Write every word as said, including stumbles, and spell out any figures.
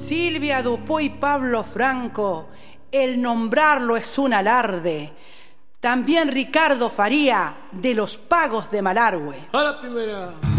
Silvia Dupó y Pablo Franco, el nombrarlo es un alarde. También Ricardo Faría, de los Pagos de Malargüe. A la primera.